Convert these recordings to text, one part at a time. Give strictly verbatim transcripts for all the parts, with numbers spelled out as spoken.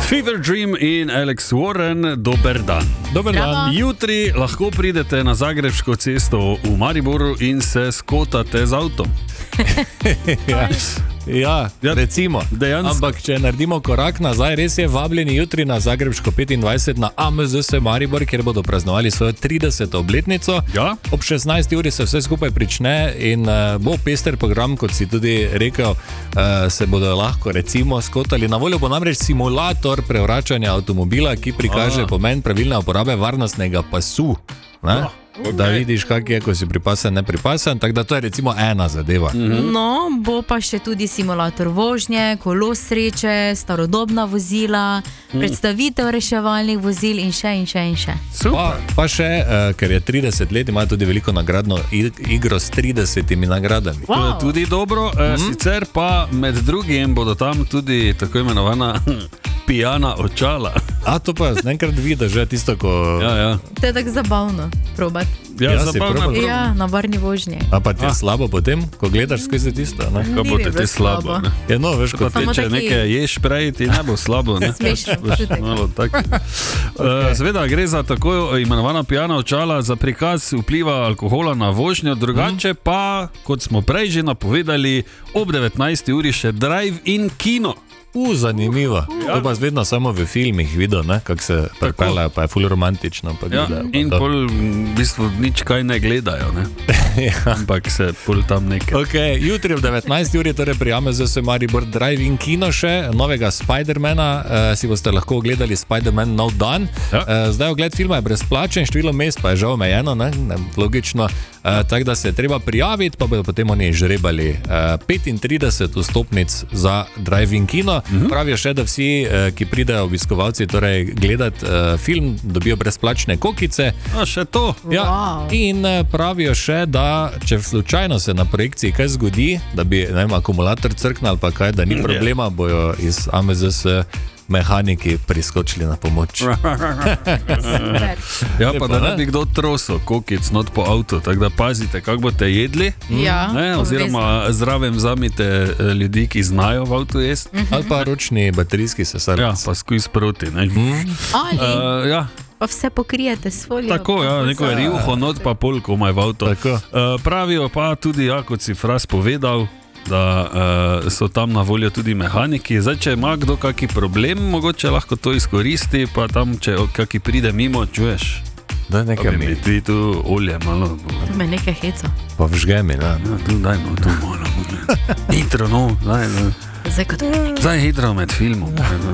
Fever Dream in Alex Warren, dober dan. Dober dan. Jutri lahko pridete na Zagrebško cesto v Mariboru in se skotate z avtom. ja. Ja, recimo. Dejansko. Ampak če naredimo korak nazaj, res je vabljeni jutri na Zagrebško petindvajset na A M Z S Maribor, kjer bodo praznovali svojo trideseto obletnico. Ja. Ob šestnajsti uri se vse skupaj prične in uh, bo pester program, kot si tudi rekel, uh, se bodo lahko recimo skotali. Na voljo bo namreč simulator prevračanja avtomobila, ki prikaže Aha. pomen pravilne uporabe varnostnega pasu. Ne? Oh. Okay. Da vidiš, kak je, ko si pripasen, ne pripasen. Tako da to je recimo ena zadeva. Mm-hmm. No, bo pa še tudi simulator vožnje, kolo sreče, starodobna vozila, mm. predstavitev reševalnih vozil in še in še in še. Pa, pa še, uh, ker je trideset let, imajo tudi veliko nagradno igro s tridesetimi nagradami. Wow. To je tudi dobro, mm. sicer pa med drugim bodo tam tudi tako imenovana pijana očala. A to pa enkrat vidiš, že tisto, ko... Ja, ja. To je tako zabavno, probati. Ja, Ja, ja, si zabavno. probal? Ja, na varni vožnji. A pa ti je slabo potem, ko gledaš skozi tisto, ne? Kaj bo Ni te mi bilo slabo? slabo. Ne? Ja, no, veš, Pa kot te, Samo če taki- nekaj ješ prej, ti ne bo slabo. Ne? Smešno Boš občutek. malo tak. okay. Seveda gre za tako imenovana pijana očala, za prikaz vpliva alkohola na vožnjo, drugače mm. pa, kot smo prej že napovedali, ob devetnajsti uri še drive-in kino. U, zanimivo. To pa vedno samo v filmih videl, ne? Kako se pripeljajo, pa je ful romantično. Pa Ja, gledajo, pa in to. pol v bistvu nič kaj ne gledajo, ne? ja. Ampak se pol tam nekaj. Okay, jutri ob devetnajsti uri, torej pri A M Z S Maribor Drive-in kino še, novega Spidermana, uh, si boste lahko ogledali Spiderman Nov dan. Ja. Uh, zdaj ogled filma je brezplačen, število mest pa je žal omejeno, ne? Ne, logično. Uh, tako da se je treba prijaviti, pa bodo potem oni žrebali uh, petintrideset vstopnic za Drive-in kino. Uh-huh. Pravijo še, da vsi, uh, ki pridejo obiskovalci, torej gledati uh, film, dobijo brezplačne kokice. A še to? Ja, Wow. in eh, pravijo še, da če slučajno se na projekciji kaj zgodi, da bi ne vem, akumulator crknil ali pa kaj, da ni problema, bojo iz A M Z S mehaniki priskočili na pomoč. Super. Ja, pa Lepo, da ne ne? bi kdo trosil kokic not po avtu, tako da pazite, kako boste jedli. Ja, Ne, oziroma zraven vzamite eh, ljudi, ki znajo v avtu jesti. Ali pa ročni baterijski sesar. Ja, pa skuj sproti. Ne? Ali Uh, ja, pa vse pokrijete s folijo. tako, ja, neko je rivho, not pa pol komaj v avtu. Tako. Uh, pravijo pa tudi, ja, kot si Fras povedal, da uh, so tam na voljo tudi mehaniki. Zdaj, če ima kdo kaki problem, mogoče lahko to izkoristi, pa tam, če kaki pride mimo, čuješ. Da Kaj nekaj mi mi, ti tu olje malo. Me nekaj heca. pa vžge mi, ne. Ja, tu daj no, tu malo. Hitro, no, daj, no. Zdaj, kot me nekaj. Zdaj hitro med filmom.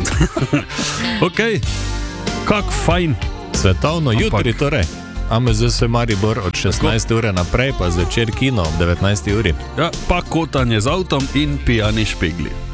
Ok, kak fajn. Svetovno Ampak- jutri torej. A M Z S Maribor od šestnajste ure naprej, pa zvečer kino ob devetnajsti uri. Ja, pa kotanje z avtom in pijani špegli.